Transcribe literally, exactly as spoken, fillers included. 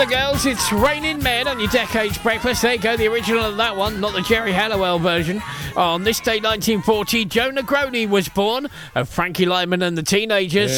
the girls. It's Raining Men on your Decades Breakfast. There you go, the original of that one, not the Jerry Halliwell version. On this day, nineteen forty, Joe Negroni was born, of Frankie Lyman and the Teenagers.